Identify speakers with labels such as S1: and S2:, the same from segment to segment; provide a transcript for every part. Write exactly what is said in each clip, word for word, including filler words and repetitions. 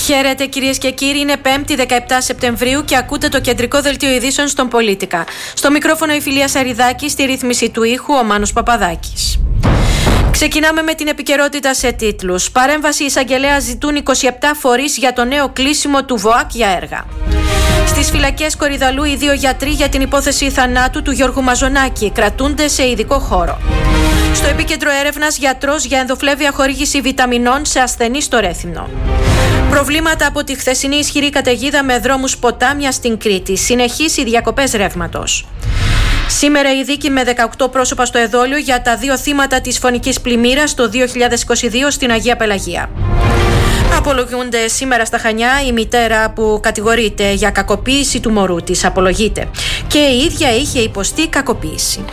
S1: Χαίρετε κυρίες και κύριοι, είναι πέμπτη δεκαεπτά Σεπτεμβρίου και ακούτε το κεντρικό δελτίο ειδήσεων στον Πολίτικα. Στο μικρόφωνο η Φιλία Σαριδάκη, στη ρύθμιση του ήχου ο Μάνος Παπαδάκης. Ξεκινάμε με την επικαιρότητα σε τίτλους. Παρέμβαση εισαγγελέα ζητούν είκοσι επτά φορείς για το νέο κλείσιμο του ΒΟΑΚ για έργα. Στις φυλακές Κορυδαλλού οι δύο γιατροί για την υπόθεση θανάτου του Γιώργου Μαζονάκη κρατούνται σε ειδικό χώρο. Στο επίκεντρο έρευνας, γιατρός για ενδοφλέβεια χορήγηση βιταμινών σε ασθενή στο Ρέθυμνο. Προβλήματα από τη χθεσινή ισχυρή καταιγίδα με δρόμους ποτάμια στην Κρήτη. Συνεχείς οι διακοπές ρεύματος. Σήμερα η δίκη με δεκαοκτώ πρόσωπα στο εδόλιο για τα δύο θύματα της φωνικής πλημμύρας το δύο χιλιάδες είκοσι δύο στην Αγία Πελαγία. Απολογούνται σήμερα στα Χανιά η μητέρα που κατηγορείται για κακοποίηση του μωρού της. Απολογείται. Και η ίδια είχε υποστεί κακοποίηση.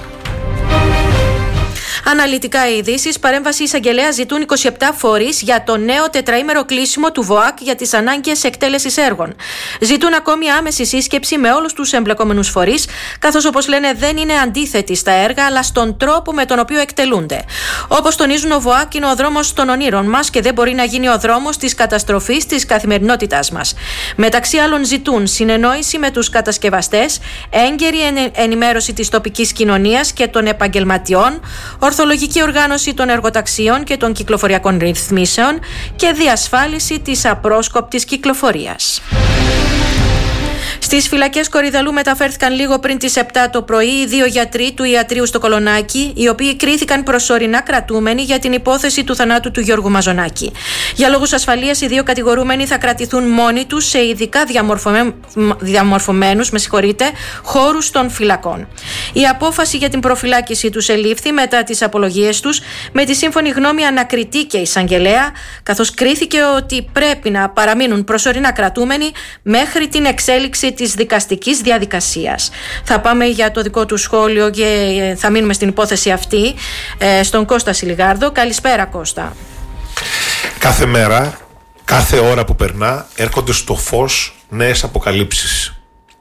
S1: Αναλυτικά οι ειδήσεις. Παρέμβαση εισαγγελέα ζητούν είκοσι επτά φορείς για το νέο τετραήμερο κλείσιμο του ΒΟΑΚ για τις ανάγκες εκτέλεσης έργων. Ζητούν ακόμη άμεση σύσκεψη με όλους τους εμπλεκόμενους φορείς, καθώς όπως λένε δεν είναι αντίθετοι στα έργα, αλλά στον τρόπο με τον οποίο εκτελούνται. Όπως τονίζουν, ο ΒΟΑΚ είναι ο δρόμος των ονείρων μας και δεν μπορεί να γίνει ο δρόμος της καταστροφής της καθημερινότητάς μας. Μεταξύ άλλων, ζητούν συνεννόηση με τους κατασκευαστές, έγκαιρη ενημέρωση της τοπικής κοινωνίας και των επαγγελματιών, ορθολογική οργάνωση των εργοταξίων και των κυκλοφοριακών ρυθμίσεων και διασφάλιση της απρόσκοπτης κυκλοφορίας. Στις φυλακές Κορυδαλλού μεταφέρθηκαν λίγο πριν τις επτά το πρωί οι δύο γιατροί του ιατρείου στο Κολονάκι, οι οποίοι κρίθηκαν προσωρινά κρατούμενοι για την υπόθεση του θανάτου του Γιώργου Μαζονάκη. Για λόγους ασφαλείας, οι δύο κατηγορούμενοι θα κρατηθούν μόνοι τους σε ειδικά διαμορφωμέ... διαμορφωμένους με συγχωρείτε, χώρους των φυλακών. Η απόφαση για την προφυλάκηση τους ελήφθη μετά τις απολογίες τους, με τη σύμφωνη γνώμη ανακριτή και εισαγγελέα, καθώς κρίθηκε ότι πρέπει να παραμείνουν προσωρινά κρατούμενοι μέχρι την εξέλιξη της δικαστικής διαδικασίας. Θα πάμε για το δικό του σχόλιο και θα μείνουμε στην υπόθεση αυτή στον Κώστα Σιλιγάρδο. Καλησπέρα, Κώστα.
S2: Κάθε μέρα, κάθε ώρα που περνά, έρχονται στο φως νέες αποκαλύψεις.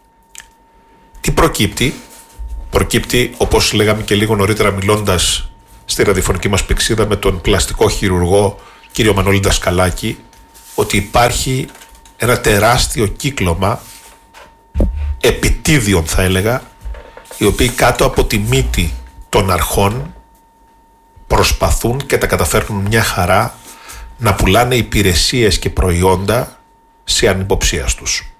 S2: Τι προκύπτει? Προκύπτει, όπως λέγαμε και λίγο νωρίτερα μιλώντας στη ραδιοφωνική μας πηξίδα με τον πλαστικό χειρουργό κύριο Μανώλη Δασκαλάκη, ότι υπάρχει ένα τεράστιο κύκλωμα επιτίδιων, θα έλεγα, οι οποίοι κάτω από τη μύτη των αρχών προσπαθούν και τα καταφέρνουν μια χαρά να πουλάνε υπηρεσίες και προϊόντα σε ανυποψίας τους.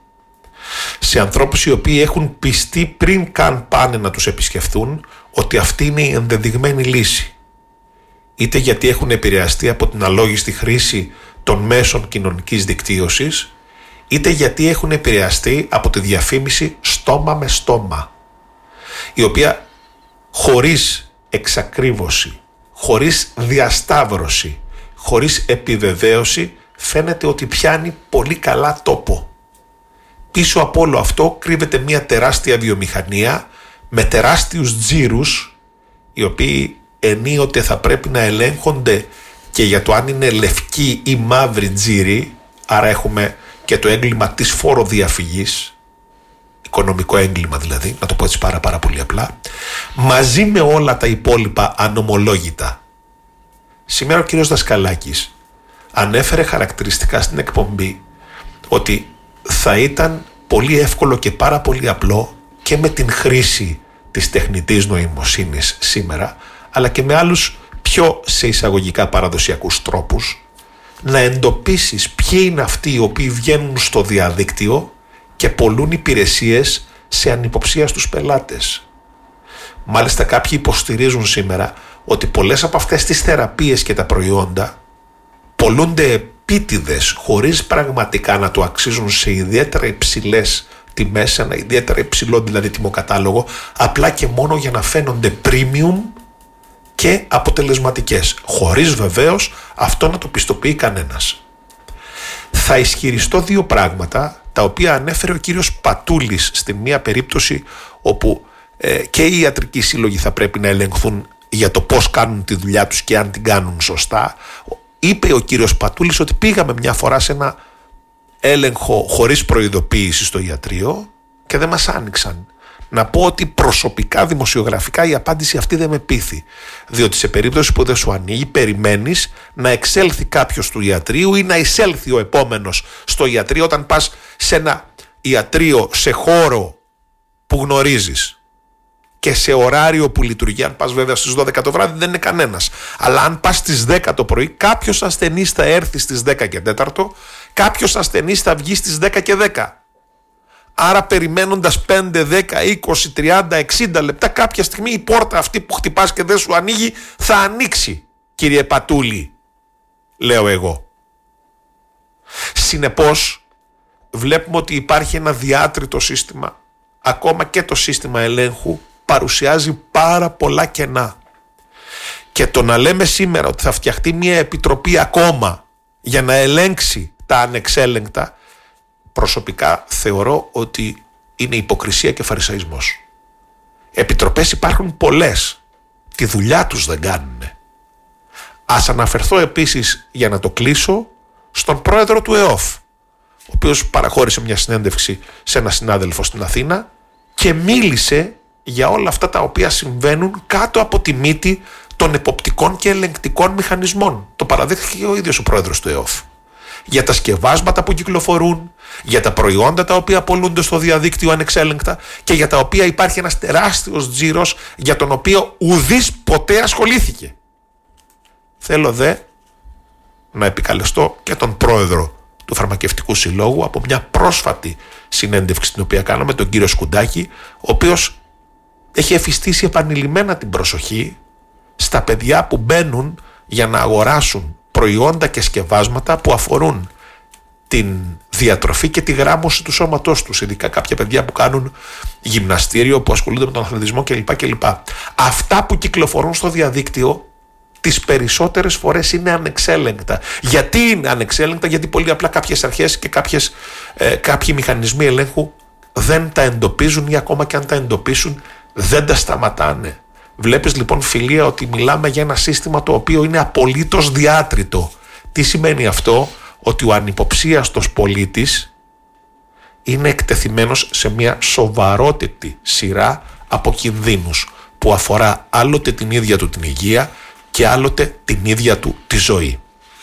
S2: Σε ανθρώπους οι οποίοι έχουν πιστεί πριν καν πάνε να τους επισκεφθούν ότι αυτή είναι η ενδεδειγμένη λύση. Είτε γιατί έχουν επηρεαστεί από την αλόγιστη χρήση των μέσων κοινωνικής δικτύωσης, είτε γιατί έχουν επηρεαστεί από τη διαφήμιση στόμα με στόμα, η οποία χωρίς εξακρίβωση, χωρίς διασταύρωση, χωρίς επιβεβαίωση φαίνεται ότι πιάνει πολύ καλά τόπο. Πίσω από όλο αυτό κρύβεται μια τεράστια βιομηχανία με τεράστιους τζίρους, οι οποίοι ενίοτε θα πρέπει να ελέγχονται και για το αν είναι λευκή ή μαύρη τζίροι, άρα έχουμε και το έγκλημα της φοροδιαφυγής, οικονομικό έγκλημα δηλαδή, να το πω έτσι πάρα πάρα πολύ απλά, μαζί με όλα τα υπόλοιπα ανομολόγητα. Σήμερα ο κύριος Δασκαλάκης ανέφερε χαρακτηριστικά στην εκπομπή ότι θα ήταν πολύ εύκολο και πάρα πολύ απλό και με την χρήση της τεχνητής νοημοσύνης σήμερα, αλλά και με άλλους πιο σε εισαγωγικά παραδοσιακούς τρόπους, να εντοπίσεις ποιοι είναι αυτοί οι οποίοι βγαίνουν στο διαδίκτυο και πωλούν υπηρεσίες σε ανυποψία στους πελάτες. Μάλιστα κάποιοι υποστηρίζουν σήμερα ότι πολλές από αυτές τις θεραπείες και τα προϊόντα πωλούνται επίτηδες, χωρίς πραγματικά να το αξίζουν, σε ιδιαίτερα υψηλές τιμές, σε ένα ιδιαίτερα υψηλό δηλαδή τιμοκατάλογο, απλά και μόνο για να φαίνονται premium και αποτελεσματικές, χωρίς βεβαίως αυτό να το πιστοποιεί κανένας. Θα ισχυριστώ δύο πράγματα, τα οποία ανέφερε ο κύριος Πατούλης στην μία περίπτωση όπου ε, και οι ιατρικοί σύλλογοι θα πρέπει να ελεγχθούν για το πώς κάνουν τη δουλειά τους και αν την κάνουν σωστά. Είπε ο κύριος Πατούλης ότι πήγαμε μια φορά σε ένα έλεγχο χωρίς προειδοποίηση στο ιατρείο και δεν μας άνοιξαν. να πω ότι προσωπικά, δημοσιογραφικά η απάντηση αυτή δεν με πείθει. Διότι σε περίπτωση που δεν σου ανοίγει, περιμένεις να εξέλθει κάποιος του ιατρείου ή να εισέλθει ο επόμενος στο ιατρείο όταν πας σε ένα ιατρείο, σε χώρο που γνωρίζεις και σε ωράριο που λειτουργεί. Αν πας βέβαια στις δώδεκα το βράδυ δεν είναι κανένας. Αλλά αν πας στις δέκα το πρωί, κάποιος ασθενής θα έρθει στις δέκα και τέσσερα, κάποιος ασθενής θα βγει στις δέκα και δέκα. Άρα περιμένοντας πέντε, δέκα, είκοσι, τριάντα, εξήντα λεπτά, κάποια στιγμή η πόρτα αυτή που χτυπάς και δεν σου ανοίγει θα ανοίξει, κύριε Πατούλη, λέω εγώ. Συνεπώς βλέπουμε ότι υπάρχει ένα διάτριτο σύστημα. Ακόμα και το σύστημα ελέγχου παρουσιάζει πάρα πολλά κενά. Και το να λέμε σήμερα ότι θα φτιαχτεί μια επιτροπή ακόμα για να ελέγξει τα ανεξέλεγκτα, προσωπικά θεωρώ ότι είναι υποκρισία και φαρισαϊσμός. Επιτροπές υπάρχουν πολλές. Τη δουλειά τους δεν κάνουν. Ας αναφερθώ επίσης, για να το κλείσω, στον πρόεδρο του ΕΟΦ, ο οποίος παραχώρησε μια συνέντευξη σε ένα συνάδελφο στην Αθήνα και μίλησε για όλα αυτά τα οποία συμβαίνουν κάτω από τη μύτη των εποπτικών και ελεγκτικών μηχανισμών. Το παραδέχθηκε ο ίδιος ο πρόεδρος του ΕΟΦ. Για τα σκευάσματα που κυκλοφορούν, για τα προϊόντα τα οποία πωλούνται στο διαδίκτυο ανεξέλεγκτα και για τα οποία υπάρχει ένας τεράστιος τζίρος για τον οποίο ουδής ποτέ ασχολήθηκε. Θέλω δε να επικαλεστώ και τον πρόεδρο του Φαρμακευτικού Συλλόγου από μια πρόσφατη συνέντευξη την οποία κάναμε, τον κύριο Σκουντάκη, ο οποίος έχει εφιστήσει επανειλημμένα την προσοχή στα παιδιά που μπαίνουν για να αγοράσουν προϊόντα και σκευάσματα που αφορούν την διατροφή και τη γράμμωση του σώματός τους, ειδικά κάποια παιδιά που κάνουν γυμναστήριο, που ασχολούνται με τον αθλητισμό κλπ. κλπ. Αυτά που κυκλοφορούν στο διαδίκτυο τις περισσότερες φορές είναι ανεξέλεγκτα. Γιατί είναι ανεξέλεγκτα? Γιατί πολύ απλά κάποιες αρχές και κάποιες, ε, κάποιοι μηχανισμοί ελέγχου δεν τα εντοπίζουν ή ακόμα και αν τα εντοπίσουν δεν τα σταματάνε. Βλέπεις λοιπόν, φιλία, ότι μιλάμε για ένα σύστημα το οποίο είναι απολύτως διάτριτο. Τι σημαίνει αυτό? Ότι ο ανυποψίαστος πολίτης είναι εκτεθειμένος σε μια σοβαρότατη σειρά από κινδύνους που αφορά άλλοτε την ίδια του την υγεία και άλλοτε την ίδια του τη ζωή.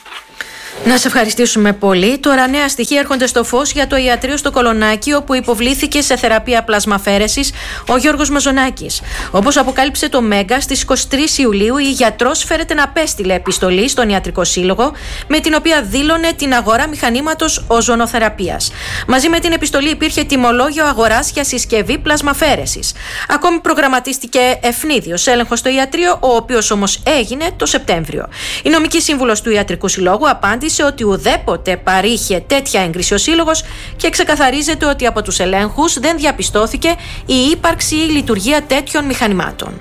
S1: Να σε ευχαριστήσουμε πολύ. Τώρα νέα στοιχεία έρχονται στο φως για το ιατρείο στο Κολονάκι, όπου υποβλήθηκε σε θεραπεία πλασμαφέρεσης ο Γιώργος Μαζονάκης. Όπως αποκάλυψε το Μέγκα, στις είκοσι τρεις Ιουλίου η γιατρός φέρεται να απέστειλε επιστολή στον Ιατρικό Σύλλογο, με την οποία δήλωνε την αγορά μηχανήματος οζονοθεραπείας. Μαζί με την επιστολή υπήρχε τιμολόγιο αγοράς για συσκευή πλασμαφέρεσης. Ακόμη προγραμματίστηκε ευνίδιος έλεγχος στο ιατρείο, ο οποίος όμως έγινε το Σεπτέμβριο. Η νομική σύμβουλος του Ιατρικού Συλλόγου απάντησε ότι ουδέποτε παρήχε τέτοια έγκριση ο Σύλλογος και ξεκαθαρίζεται ότι από τους ελέγχους δεν διαπιστώθηκε η ύπαρξη ή λειτουργία τέτοιων μηχανημάτων.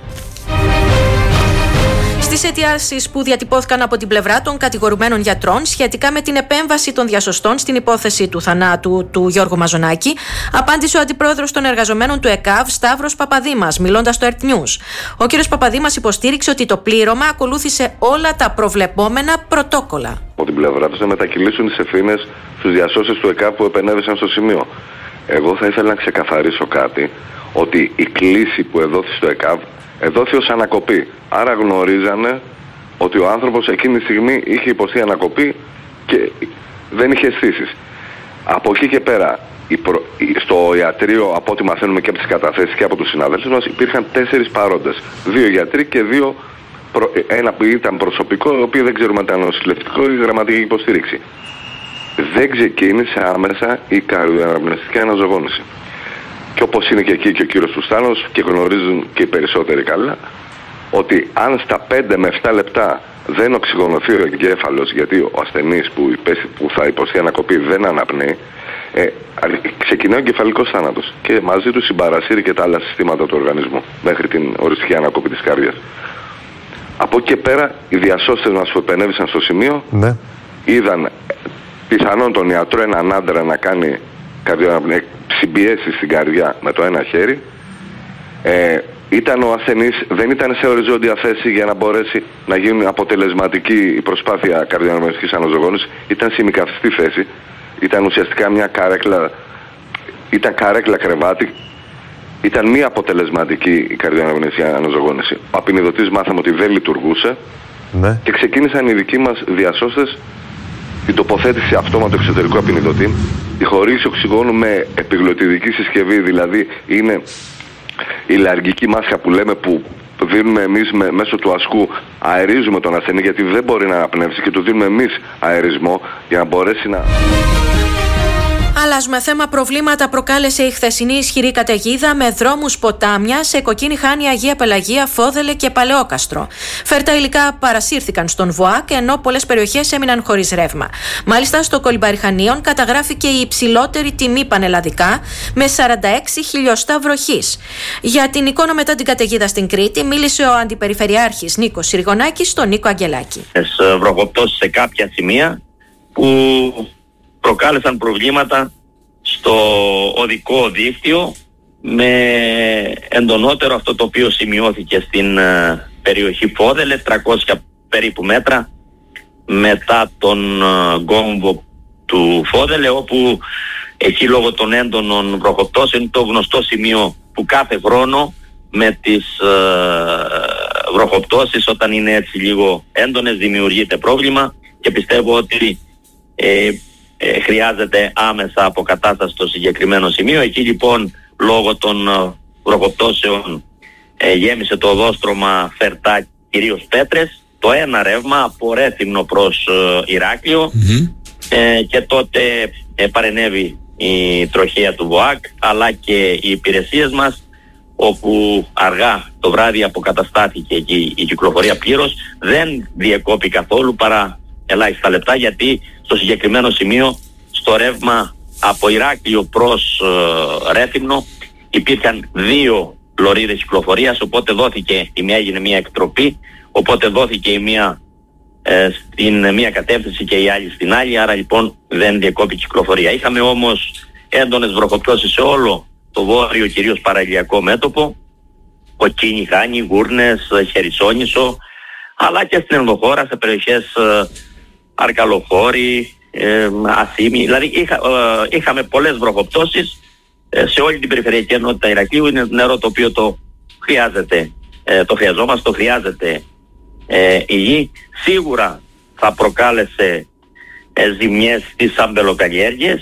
S1: Στις αιτιάσεις που διατυπώθηκαν από την πλευρά των κατηγορουμένων γιατρών σχετικά με την επέμβαση των διασωστών στην υπόθεση του θανάτου του Γιώργου Μαζονάκη, απάντησε ο αντιπρόεδρος των εργαζομένων του ΕΚΑΒ, Σταύρος Παπαδήμας, μιλώντας στο ΕΡΤ News. Ο κ. Παπαδήμας υποστήριξε ότι το πλήρωμα ακολούθησε όλα τα προβλεπόμενα πρωτόκολλα. Από την πλευρά τους να μετακυλήσουν τις ευθύνες στους διασώστες του ΕΚΑΒ που επενέβησαν στο σημείο. Εγώ θα ήθελα να ξεκαθαρίσω κάτι, ότι η κλήση που εδόθη στο ΕΚΑΒ εδόθη ως ανακοπή. Άρα γνωρίζανε ότι ο άνθρωπος εκείνη τη στιγμή είχε υποστεί ανακοπή και δεν είχε αισθήσεις. Από εκεί και πέρα, προ... στο ιατρείο, από ό,τι μαθαίνουμε και από τις καταθέσεις και από τους συναδέλφους μας, υπήρχαν τέσσερις παρόντες. Δύο γιατροί και δύο, προ... ένα που ήταν προσωπικό, το οποίο δεν ξέρουμε αν ήταν νοσηλευτικό ή γραμματική υποστήριξη. Δεν ξεκίνησε άμεσα η καρδιοαναπνευστική αναζωογόνηση. Και όπως είναι και εκεί και ο κύριος Τουστάνος και γνωρίζουν και οι περισσότεροι καλά, ότι αν στα πέντε με επτά λεπτά δεν οξυγονωθεί ο εγκέφαλος, γιατί ο ασθενής που, που θα υποστεί ανακοπή δεν αναπνέει, ε, ξεκινάει ο εγκεφαλικός θάνατος και μαζί του συμπαρασύρει και τα άλλα συστήματα του οργανισμού μέχρι την οριστική ανακοπή της καρδιάς. Από εκεί και πέρα οι διασώστες μας που επενέβησαν στο σημείο, ναι, είδαν πιθανόν τον ιατρό, έναν άντρα, να κάνει συμπιέσει στην καρδιά με το ένα χέρι. Ε, ήταν ο ασθενής, δεν ήταν σε οριζόντια θέση για να μπορέσει να γίνει αποτελεσματική η προσπάθεια καρδιοαναπνευστικής αναζωογόνησης. Ήταν σε ημικαθιστή θέση. Ήταν ουσιαστικά μια καρέκλα, ήταν καρέκλα κρεβάτι
S3: ήταν μη αποτελεσματική η καρδιοαναγνωστική αναζωογόνηση. Ο απεινιδωτής μάθαμε ότι δεν λειτουργούσε, ναι. Και ξεκίνησαν οι δικοί μας διασώστες την τοποθέτηση αυτόματο εξωτερικού απεινιδωτή, τη χορήγηση οξυγόνου με επιγλωτιδική συσκευή, δηλαδή είναι η λαργική μάσκα που λέμε, που δίνουμε εμείς με, μέσω του ασκού, αερίζουμε τον ασθενή γιατί δεν μπορεί να αναπνεύσει και του δίνουμε εμείς αερισμό για να μπορέσει να...
S1: Αλλάζουμε θέμα. Προβλήματα προκάλεσε η χθεσινή ισχυρή καταιγίδα με δρόμους ποτάμια σε Κοκκίνη Χάνη, Αγία Πελαγία, Φόδελε και Παλαιόκαστρο. Φέρτα υλικά παρασύρθηκαν στον ΒΟΑΚ, ενώ πολλές περιοχές έμειναν χωρίς ρεύμα. Μάλιστα, στο Κολυμπάρι Χανίων καταγράφηκε η υψηλότερη τιμή πανελλαδικά με σαράντα έξι χιλιοστά βροχής. Για την εικόνα μετά την καταιγίδα στην Κρήτη μίλησε ο Αντιπεριφερειάρχης Νίκος Συριγωνάκης στον Νίκο Αγγελάκη.
S4: Βροχοπτώσεις σε κάποια σημεία που προκάλεσαν προβλήματα στο οδικό δίκτυο, με εντονότερο αυτό το οποίο σημειώθηκε στην uh, περιοχή Φόδελε, τριακόσια περίπου μέτρα μετά τον uh, κόμβο του Φόδελε, όπου εκεί λόγω των έντονων βροχοπτώσεων είναι το γνωστό σημείο που κάθε χρόνο με τις uh, βροχοπτώσεις, όταν είναι έτσι λίγο έντονες, δημιουργείται πρόβλημα, και πιστεύω ότι ε, Ε, χρειάζεται άμεσα αποκατάσταση στο συγκεκριμένο σημείο. Εκεί λοιπόν λόγω των uh, βροχοπτώσεων ε, γέμισε το οδόστρωμα Φερτά, κυρίως Πέτρες, το ένα ρεύμα από Ρέθυμνο προς uh, Ηράκλειο, mm-hmm. ε, και τότε ε, παρενέβη η τροχέα του ΒΟΑΚ αλλά και οι υπηρεσίες μας, όπου αργά το βράδυ αποκαταστάθηκε εκεί η κυκλοφορία πλήρως. Δεν διεκόπη καθόλου παρά ελάχιστα λεπτά, γιατί στο συγκεκριμένο σημείο, στο ρεύμα από Ηράκλειο προς uh, Ρέθυμνο, υπήρχαν δύο λωρίδες κυκλοφορίας, οπότε δόθηκε, η μία έγινε μία εκτροπή, οπότε δόθηκε η μία ε, στην μία κατεύθυνση και η άλλη στην άλλη, άρα λοιπόν δεν διεκόπη κυκλοφορία. Είχαμε όμως έντονες βροχοπτώσεις σε όλο το βόρειο, κυρίως παραλιακό μέτωπο, Κοκκίνη Χάνη, Γούρνες, Χερσόνησο, αλλά και στην ενδοχώρα σε περιοχές ε, Αρκαλοχώρη, ε, Ασήμι, δηλαδή είχα, ε, είχαμε πολλές βροχοπτώσεις ε, σε όλη την περιφερειακή ενότητα Ηρακλείου. Είναι νερό το οποίο το χρειάζεται, ε, το χρειαζόμαστε, το χρειάζεται ε, η γη. Σίγουρα θα προκάλεσε ε, ζημιές στις αμπελοκαλλιέργειες,